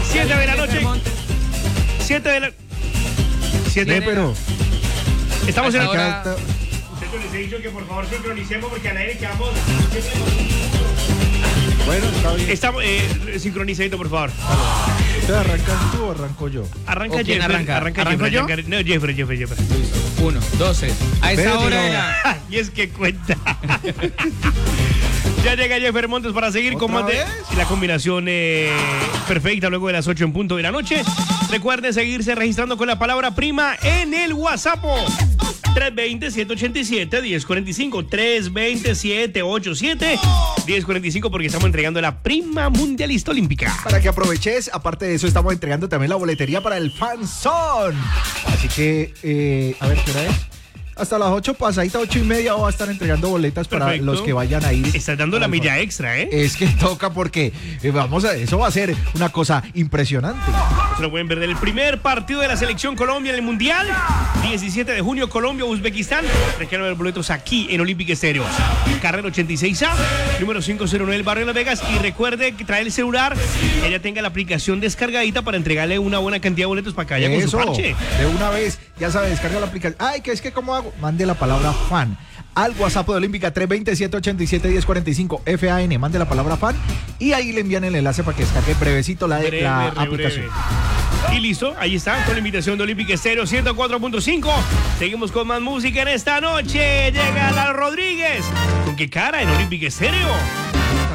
7 de la noche. 7 de la... 7 pero... Estamos en el... Acá está- Les he dicho que por favor sincronicemos porque al aire quedamos... Bueno, está bien. Estamos... sincronizadito, por favor. ¿Usted arrancas tú o arranco yo? Arranca ¿O quién Jeffer. arranca? Arranco ¿Arranco yo? No, Jeffer. 1, 2, 3. A esa Pero- hora era. Y es que cuenta. Ya llega Jeffer Montes para seguir con ¿Otra más de vez? la combinación perfecta luego de las 8 en punto de la noche. Recuerde seguirse registrando con la palabra prima en el WhatsApp. 320-787-1045. 320-787-1045 porque estamos entregando la prima mundialista olímpica. Para que aproveches, aparte de eso, estamos entregando también la boletería para el Fanzón. Así que, a ver, ¿qué hora es? Hasta las 8 pasadita, 8:30 voy a estar entregando boletas para Perfecto. los que vayan a ir. Estás dando la al milla Fanzón. extra, ¿eh? Es que toca porque eso va a ser una cosa impresionante. Se lo pueden perder el primer partido de la selección Colombia en el Mundial. 17 de junio, Colombia, Uzbekistán. Requieren los boletos aquí en Olympic Estéreo. Carrera 86A, número 509 del barrio de Las Vegas. Y recuerde que trae el celular, que ella tenga la aplicación descargadita para entregarle una buena cantidad de boletos para que vaya con su Eso, parche. de una vez, ya sabes, descarga la aplicación. Ay, que es que ¿cómo hago? Mande la palabra fan al WhatsApp de Olímpica 320-787-1045 FAN, mande la palabra fan y ahí le envían el enlace para que descargue brevecito la aplicación. Y listo, ahí está, con la invitación de Olympic Estéreo 104.5. Seguimos con más música en esta noche. Llega la Rodríguez. ¿Con qué cara en Olympic Estéreo?